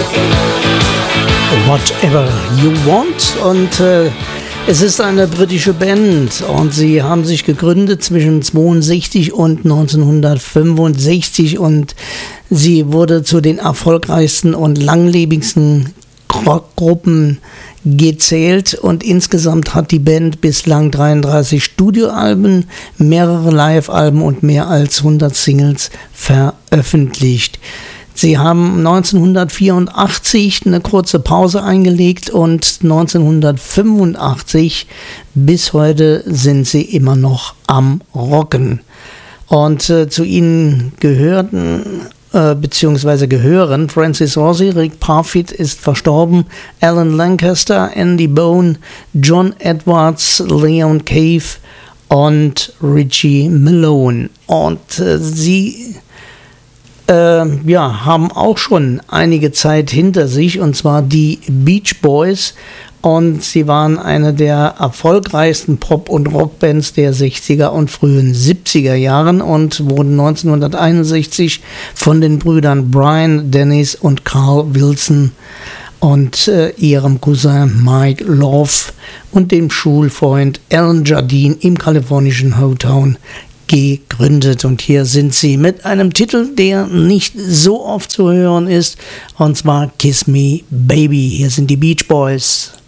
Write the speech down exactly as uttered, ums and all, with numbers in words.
Whatever You Want, und äh, es ist eine britische Band und sie haben sich gegründet zwischen zweiundsechzig und neunzehnhundertfünfundsechzig und sie wurde zu den erfolgreichsten und langlebigsten Rockgruppen gezählt, und insgesamt hat die Band bislang dreiunddreißig Studioalben, mehrere Live-Alben und mehr als hundert Singles veröffentlicht. Sie haben neunzehnhundertvierundachtzig eine kurze Pause eingelegt und neunzehnhundertfünfundachtzig bis heute sind sie immer noch am Rocken. Und äh, zu ihnen gehörten äh, beziehungsweise gehören Francis Rossi, Rick Parfitt ist verstorben, Alan Lancaster, Andy Bone, John Edwards, Leon Cave und Richie Malone. Und äh, sie Äh, ja, haben auch schon einige Zeit hinter sich, und zwar die Beach Boys, und sie waren eine der erfolgreichsten Pop- und Rockbands der sechziger und frühen siebziger Jahren und wurden neunzehnhunderteinundsechzig von den Brüdern Brian Dennis und Carl Wilson und äh, ihrem Cousin Mike Love und dem Schulfreund Alan Jardine im kalifornischen Hotown gegründet. Und hier sind sie mit einem Titel, der nicht so oft zu hören ist, und zwar Kiss Me Baby. Hier sind die Beach Boys.